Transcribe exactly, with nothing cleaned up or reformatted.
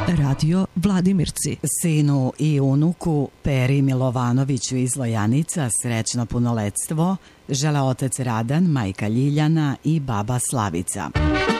Radio Vladimirci. Sinu i unuku Peri Milovanoviću iz Lojanica srećno punoletstvo žele otac Radan, majka Ljiljana i baba Slavica.